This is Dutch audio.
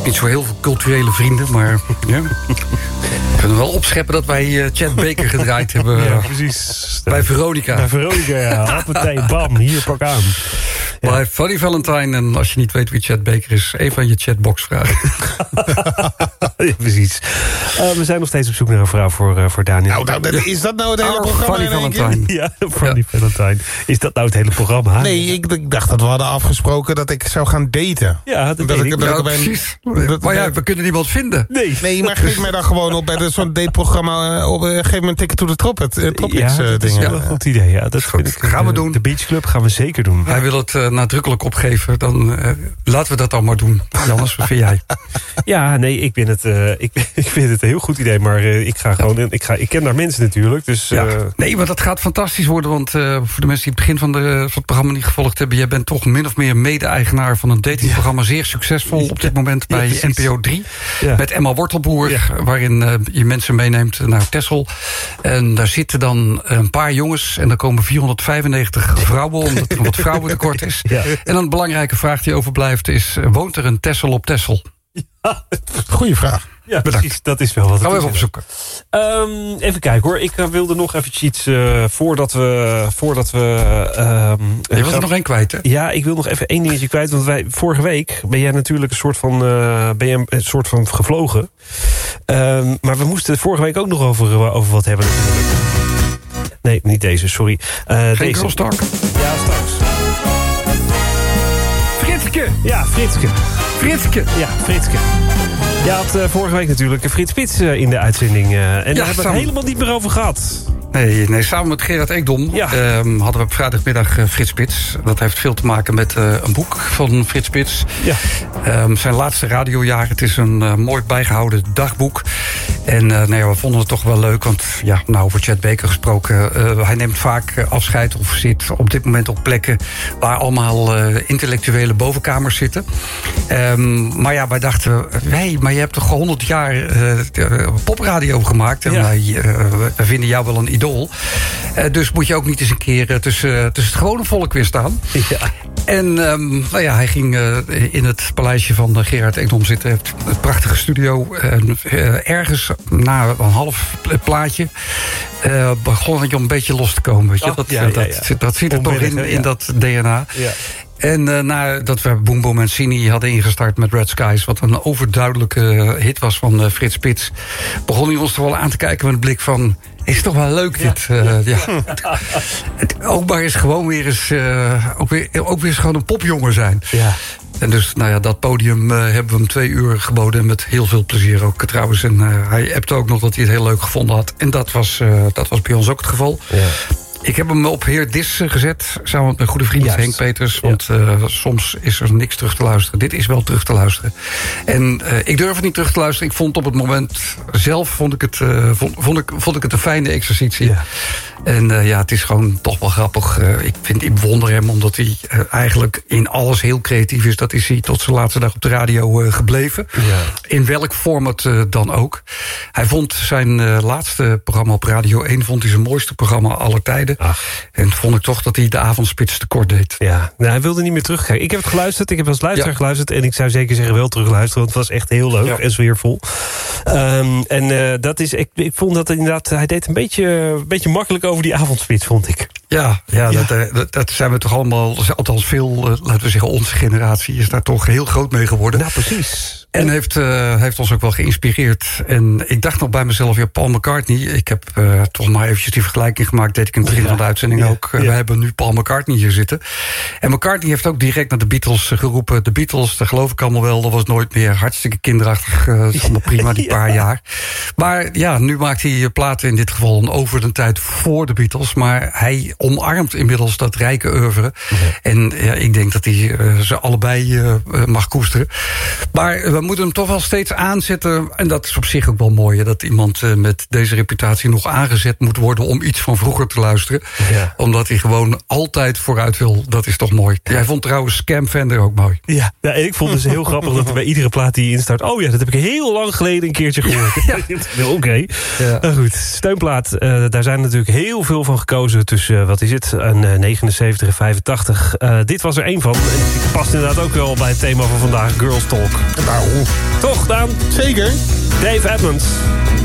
niet zo heel veel culturele vrienden, maar ja. We kunnen wel opscheppen dat wij Chet Baker gedraaid hebben. Ja, precies. Bij Veronica. Bij Veronica, ja. Hoppatee, bam, hier, pak aan. Ja. Bij Funny Valentine, en als je niet weet wie Chet Baker is, een van je chatbox vragen. Ja, precies. We zijn nog steeds op zoek naar een vrouw voor Daniel. Nou, is dat nou het hele programma? Funny Valentine. Ja, Funny Valentine. Is dat nou het hele programma? Nee, ik dacht dat we hadden afgesproken dat ik zou gaan daten. Ja, dat weet ik. Precies. Maar ja, we kunnen niemand vinden. Nee, maar geef mij dan gewoon op bij zo'n dateprogramma. Geef me een ticket to the Tropics dat is wel een goed idee. Ja, dat vind ik, gaan we doen. De Beach Club gaan we zeker doen. Hij wil het nadrukkelijk opgeven. Dan laten we dat dan maar doen. Jannes, wat vind jij? Ja, nee, ik vind het een heel goed idee. Maar ik ga gewoon... Ik ken daar mensen natuurlijk. Dus, Nee, maar dat gaat fantastisch worden. Want voor de mensen die het begin van het programma niet gevolgd hebben... jij bent toch min of meer mede-eigenaar van een datingprogramma. Zeer succesvol op dit moment bij NPO 3. Ja. Met Emma Wortelboer. Ja. Waarin je mensen meeneemt naar Texel. En daar zitten dan een paar jongens. En dan komen 495 vrouwen. Omdat er wat vrouwentekort is. Ja. En een belangrijke vraag die overblijft is... woont er een Texel op Texel? Ja, goeie vraag. Ja, precies. Dat is wel wat. Gaan we even opzoeken. Even kijken hoor. Ik wilde nog eventjes iets voordat we je was er nog één kwijt, hè? Ja, ik wil nog even één dingetje kwijt. Want vorige week ben jij natuurlijk een soort van gevlogen. Maar we moesten vorige week ook nog over wat hebben natuurlijk. Nee, niet deze, sorry. Geen deze. Girlstalk? Ja, straks. Fritske! Ja, Fritske. Fritske! Ja, Fritske. Je had vorige week natuurlijk Frits Spits in de uitzending. En daar hebben we het helemaal niet meer over gehad. Nee, samen met Gerard Ekdom hadden we op vrijdagmiddag Frits Spits. Dat heeft veel te maken met een boek van Frits Spits. Ja. Zijn laatste radiojaar. Het is een mooi bijgehouden dagboek. En we vonden het toch wel leuk. Want over Chet Baker gesproken. Hij neemt vaak afscheid of zit op dit moment op plekken... waar allemaal intellectuele bovenkamers zitten. Maar wij dachten... maar je hebt toch 100 jaar popradio gemaakt. En wij vinden jou wel een idool. Dus moet je ook niet eens een keer tussen het gewone volk weer staan. Ja. En hij ging in het paleisje van Gerard Ekdom zitten. Het prachtige studio. Ergens na een half plaatje begon het een beetje los te komen. Weet je? Dat zit er toch in dat DNA. Ja. En nadat we Boom Boom en Cini hadden ingestart met Red Skies... wat een overduidelijke hit was van Frits Spits... begon hij ons toch wel aan te kijken met een blik van... is toch wel leuk dit. Het oogbaar is gewoon weer eens... ook weer eens gewoon een popjongen zijn. Ja. En dus, dat podium hebben we hem 2 uur geboden... met heel veel plezier ook trouwens. En hij appte ook nog dat hij het heel leuk gevonden had. En dat was bij ons ook het geval. Ja. Ik heb hem op Heer Dis gezet, samen met mijn goede vriend Henk Peters. Want soms is er niks terug te luisteren. Dit is wel terug te luisteren. En ik durf het niet terug te luisteren. Ik vond op het moment zelf vond ik het een fijne exercitie. Ja. En het is gewoon toch wel grappig. Ik bewonder hem omdat hij eigenlijk in alles heel creatief is. Dat is hij tot zijn laatste dag op de radio gebleven. Ja. In welk format dan ook. Hij vond zijn laatste programma op Radio 1... vond hij zijn mooiste programma aller tijden. Ach. En vond ik toch dat hij de avondspits tekort deed. Ja, hij wilde niet meer terugkijken. Ik heb het geluisterd, ik heb als luisteraar geluisterd... en ik zou zeker zeggen wel terugluisteren... want het was echt heel leuk en sfeervol. Dat is, ik vond dat inderdaad... hij deed een beetje makkelijk over die avondspits, vond ik. Ja. Dat zijn we toch allemaal... althans veel, laten we zeggen, onze generatie... is daar toch heel groot mee geworden. Nou, precies. En heeft ons ook wel geïnspireerd. En ik dacht nog bij mezelf, Paul McCartney... ik heb toch maar eventjes die vergelijking gemaakt... deed ik in het begin van de uitzending ook. We hebben nu Paul McCartney hier zitten. En McCartney heeft ook direct naar de Beatles geroepen. De Beatles, dat geloof ik allemaal wel. Dat was nooit meer hartstikke kinderachtig. Dat is allemaal prima, die paar jaar. Maar nu maakt hij platen in dit geval... over de tijd voor de Beatles. Maar hij omarmt inmiddels dat rijke oeuvre. En ik denk dat hij ze allebei mag koesteren. Maar we moeten hem toch wel steeds aanzetten. En dat is op zich ook wel mooi. Dat iemand met deze reputatie nog aangezet moet worden... om iets van vroeger te luisteren. Ja. Omdat hij gewoon altijd vooruit wil. Dat is toch mooi. Jij vond trouwens Scam Fender ook mooi. Ja, ik vond het dus heel grappig dat bij iedere plaat die instart... dat heb ik heel lang geleden een keertje gehoord. Oké. Ja. Nou goed, steunplaat. Daar zijn natuurlijk heel veel van gekozen tussen, wat is het, een 79 en 85. Dit was er één van. En die past inderdaad ook wel bij het thema van vandaag, Girls Talk. Waarom? Toch, Daan? Zeker. Dave Edmunds.